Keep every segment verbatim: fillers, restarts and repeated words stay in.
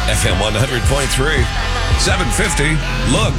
F M one hundred point three, seven fifty. Look,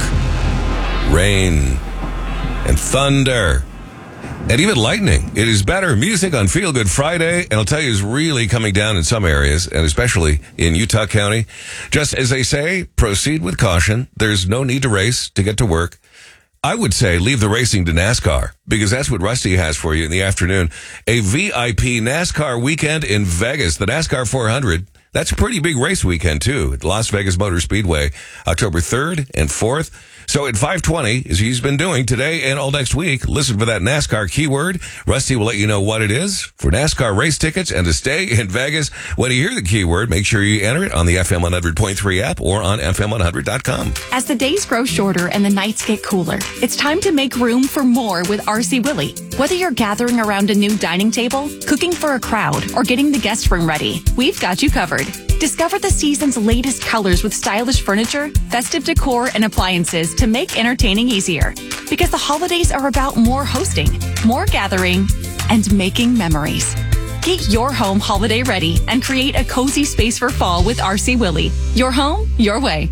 rain and thunder and even lightning. It is better music on Feel Good Friday, and I'll tell you, it's really coming down in some areas, and especially in Utah County. Just as they say, proceed with caution. There's no need to race to get to work. I would say leave the racing to NASCAR, because that's what Rusty has for you in the afternoon. A V I P NASCAR weekend in Vegas, the NASCAR four hundred. That's a pretty big race weekend, too, at Las Vegas Motor Speedway, October third and fourth. So at five twenty, as he's been doing today and all next week, listen for that NASCAR keyword. Rusty will let you know what it is for NASCAR race tickets and to stay in Vegas. When you hear the keyword, make sure you enter it on the F M one hundred point three app or on F M one hundred dot com. As the days grow shorter and the nights get cooler, it's time to make room for more with R C Willey. Whether you're gathering around a new dining table, cooking for a crowd, or getting the guest room ready, we've got you covered. Discover the season's latest colors with stylish furniture, festive decor, and appliances to make entertaining easier. Because the holidays are about more hosting, more gathering, and making memories. Get your home holiday ready and create a cozy space for fall with R C Willey. Your home, your way.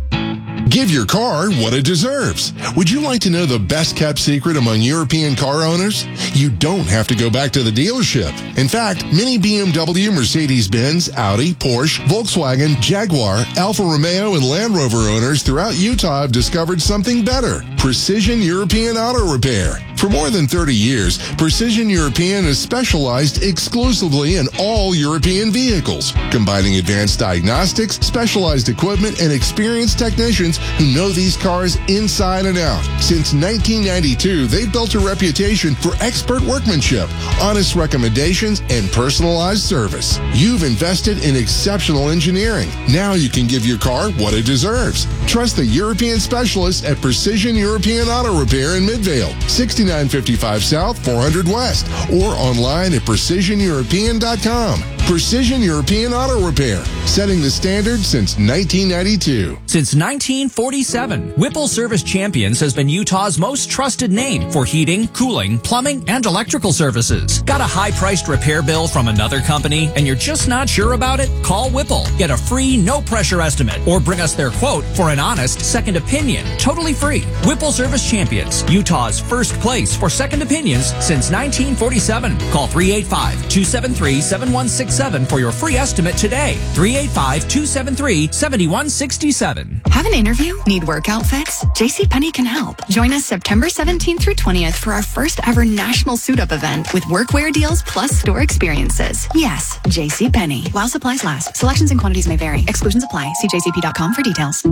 Give your car what it deserves. Would you like to know the best-kept secret among European car owners? You don't have to go back to the dealership. In fact, many B M W, Mercedes-Benz, Audi, Porsche, Volkswagen, Jaguar, Alfa Romeo, and Land Rover owners throughout Utah have discovered something better: Precision European Auto Repair. For more than thirty years, Precision European has specialized exclusively in all European vehicles, combining advanced diagnostics, specialized equipment, and experienced technicians who know these cars inside and out. Since nineteen ninety-two, they've built a reputation for expert workmanship, honest recommendations, and personalized service. You've invested in exceptional engineering. Now you can give your car what it deserves. Trust the European specialists at Precision European Auto Repair in Midvale, sixty-nine fifty-five South, four hundred West, or online at precision european dot com. Precision European Auto Repair, setting the standard since nineteen ninety-two. Since nineteen forty-seven, Whipple Service Champions has been Utah's most trusted name for heating, cooling, plumbing, and electrical services. Got a high-priced repair bill from another company and you're just not sure about it? Call Whipple. Get a free, no-pressure estimate or bring us their quote for an honest second opinion. Totally free. Whipple Service Champions, Utah's first place for second opinions since nineteen forty-seven. Call three eight five, two seven three, seven one six seven for your free estimate today. three eight five, two seven three, seven one six seven. Have an interview? Need work outfits? JCPenney can help. Join us September seventeenth through twentieth for our first ever national suit-up event with workwear deals plus store experiences. Yes, JCPenney. While supplies last. Selections and quantities may vary. Exclusions apply. See j c p dot com for details.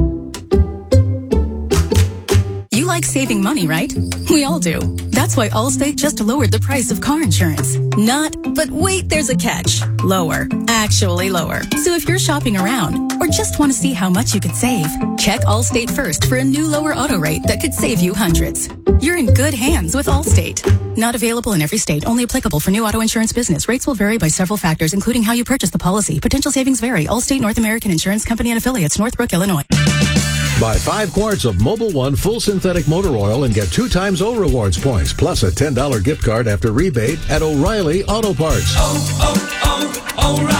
You like saving money, right? We all do. That's why Allstate just lowered the price of car insurance. Not, but wait, there's a catch. Lower. Actually lower. So if you're shopping around or just want to see how much you could save, check Allstate first for a new lower auto rate that could save you hundreds. You're in good hands with Allstate. Not available in every state. Only applicable for new auto insurance business. Rates will vary by several factors, including how you purchase the policy. Potential savings vary. Allstate North American Insurance Company and affiliates, Northbrook, Illinois. Buy five quarts of Mobil One full synthetic motor oil and get two times O Rewards points, plus a ten dollars gift card after rebate at O'Reilly Auto Parts. Oh,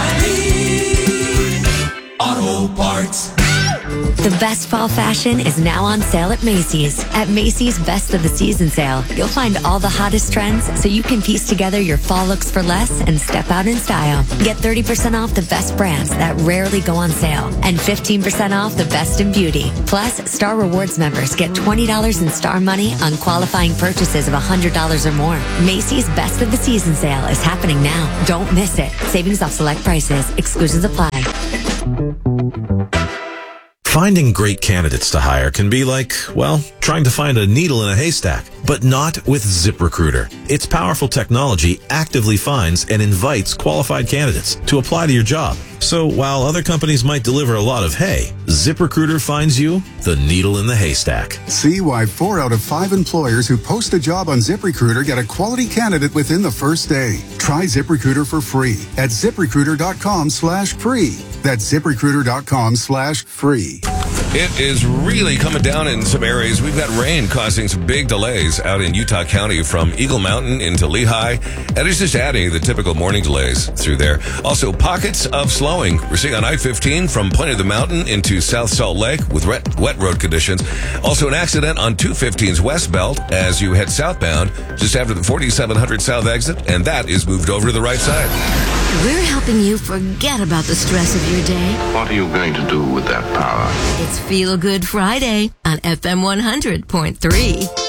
oh, oh, O'Reilly Auto Parts. The best fall fashion is now on sale at Macy's. At Macy's Best of the Season sale, you'll find all the hottest trends so you can piece together your fall looks for less and step out in style. Get thirty percent off the best brands that rarely go on sale and fifteen percent off the best in beauty. Plus, Star Rewards members get twenty dollars in Star Money on qualifying purchases of one hundred dollars or more. Macy's Best of the Season sale is happening now. Don't miss it. Savings off select prices. Exclusions apply. Finding great candidates to hire can be like, well, trying to find a needle in a haystack, but not with ZipRecruiter. Its powerful technology actively finds and invites qualified candidates to apply to your job. So while other companies might deliver a lot of hay, ZipRecruiter finds you the needle in the haystack. See why four out of five employers who post a job on ZipRecruiter get a quality candidate within the first day. Try ZipRecruiter for free at ZipRecruiter.com slash free. That's ZipRecruiter.com slash free. It is really coming down in some areas. We've got rain causing some big delays out in Utah County from Eagle Mountain into Lehigh. And it's just adding the typical morning delays through there. Also, pockets of slowing. We're seeing on I fifteen from Point of the Mountain into South Salt Lake with wet, wet road conditions. Also, an accident on two fifteen's west belt as you head southbound just after the forty-seven hundred south exit. And that is moved over to the right side. We're helping you forget about the stress of your day. What are you going to do with that power? It's Feel Good Friday on F M one hundred point three.